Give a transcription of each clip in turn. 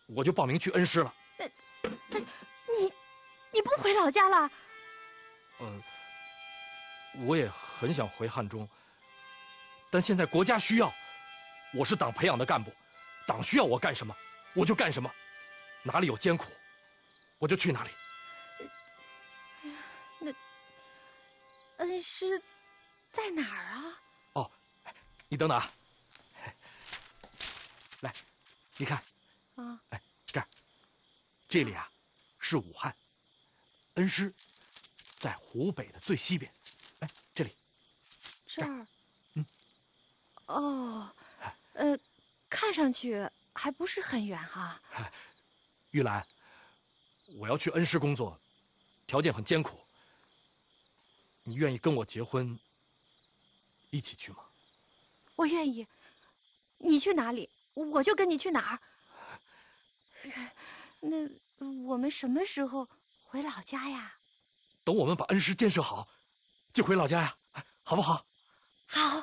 我就报名去恩师了。 你不回老家了？ 我也很想回汉中，但现在国家需要，我是党培养的干部，党需要我干什么，我就干什么，哪里有艰苦，我就去哪里。 那恩师在哪儿啊？ 哦，你等等啊，来，你看， 啊， 哎，这里啊，是武汉，恩师在湖北的最西边，哎，这里， 这儿，哦，看上去还不是很远哈。 玉兰，我要去恩师工作，条件很艰苦，你愿意跟我结婚，一起去吗？ 我愿意，你去哪里，我就跟你去哪儿。那我们什么时候回老家呀？ 等我们把恩师建设好，就回老家呀，好不好？ 好。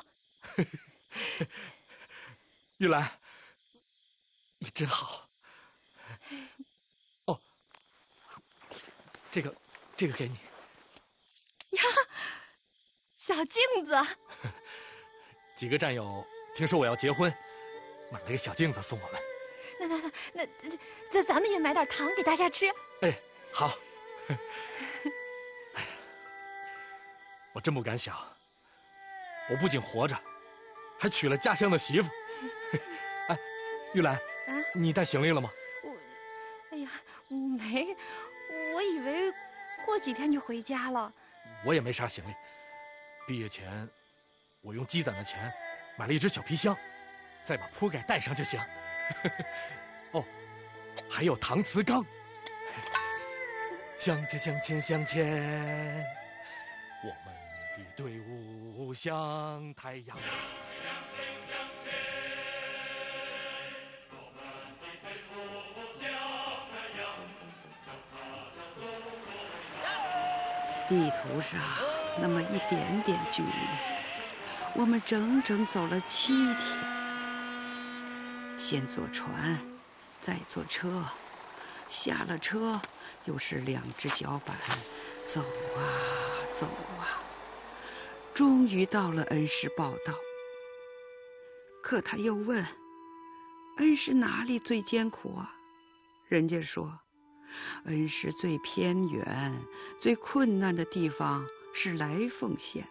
玉兰，你真好。哦，这个给你。 呀，小镜子。 几个战友听说我要结婚，买了个小镜子送我们。 那咱们也买点糖给大家吃。 哎，好。哎呀，我真不敢想，我不仅活着，还娶了家乡的媳妇。哎，玉兰，你带行李了吗？ 哎呀，没，我以为过几天就回家了。 我也没啥行李，毕业前我用积攒的钱买了一只小皮箱，再把铺盖带上就行。哦，还有搪瓷缸。向前向前向前，我们的队伍像太阳。 地图上那么一点点距离，我们整整走了7天。先坐船，再坐车，下了车又是2只脚板，走啊走啊，终于到了恩师报道。可他又问，恩师哪里最艰苦啊？人家说，恩师最偏远、最困难的地方是来凤县。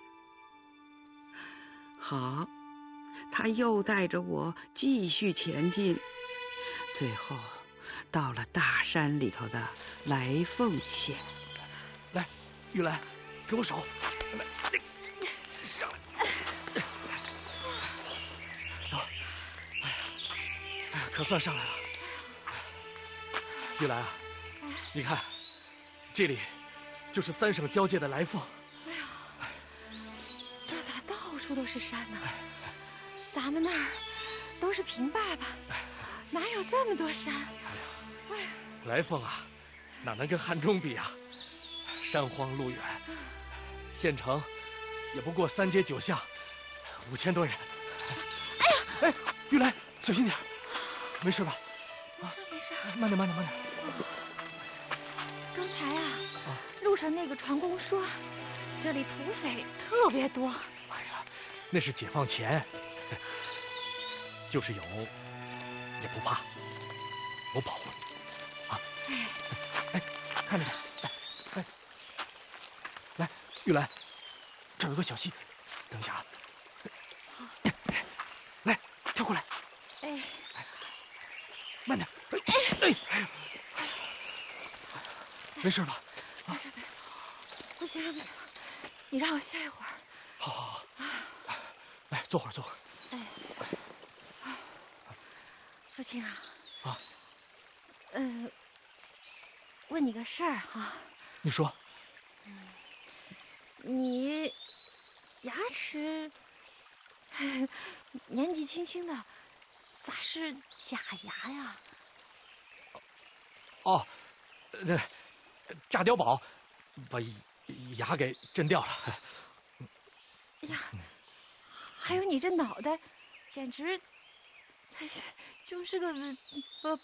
好，他又带着我继续前进，最后到了大山里头的来凤县。 来，玉兰，给我手，来，上来，走。哎呀，可算上来了。玉兰啊，你看，这里就是3省交界的来凤。 哎呀，这咋到处都是山呢？咱们那儿都是平坝坝，哪有这么多山？哎呀， 来凤啊，哪能跟汉中比啊？山荒路远，县城也不过3街9巷，5000多人。 哎呀， 哎，玉兰，小心点，没事吧？ 没事， 慢点。 刚才路上那个船工说，这里土匪特别多。 哎呀，那是解放前，就是有也不怕，我保护你啊！哎，看着点，来，玉兰，这儿有个小溪，等一下啊。 好， 来，跳过来。 哎， 慢点。哎，没事吧？ 没事，不行了，你让我歇一会儿。 好，来，坐会儿。 哎，父亲啊，问你个事儿哈。 你说。 你牙齿年纪轻轻的，咋是假牙呀？ 哦，那炸碉堡把牙给震掉了。 哎呀，还有你这脑袋，简直就是个